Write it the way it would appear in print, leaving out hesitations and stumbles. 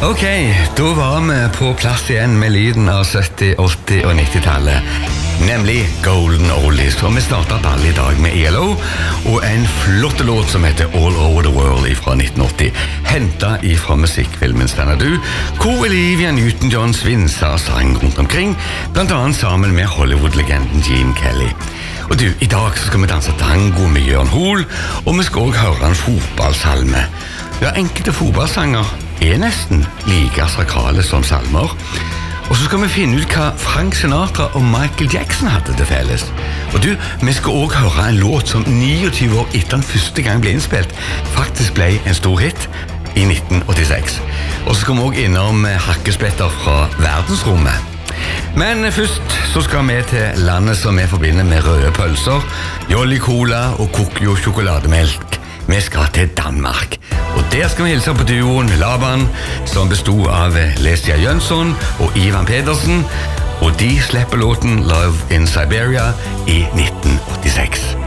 Ok, da var vi på plass igjen med lyden av 70-, 80- og 90-tallet. Nemlig Golden Oldies. Og vi startet ball i dag med ELO og en flott låt som heter All Over The World fra 1980. Hentet fra musikkfilmen Xanadu, hvor Olivia Newton-John svinsa og sang rundt omkring, blant annet sammen med Hollywood-legenden Gene Kelly. Og du, i dag så skal vi danse tango med Jørn Hoel, og vi skal også høre en fotballsalme. Ja, enkelte fotballsanger nesten like sakrale som salmer. Og så skal vi finne ut hva Frank Sinatra og Michael Jackson hadde til felles. Og du, vi skal også høre en låt som 29 år etter den første gang ble innspilt, faktisk ble en stor hit i 1986. Og så skal vi også innom hakkespetter fra verdensrommet. Men først så skal vi til landet som vi forbinder med røde pølser, Jolly Cola og Kokjo sjokolademelk. Vi skal til Danmark, og der skal vi hilse på duoen Laban, som bestod av Lesia Jønsson og Ivan Pedersen, og de slipper låten Love in Siberia i 1986.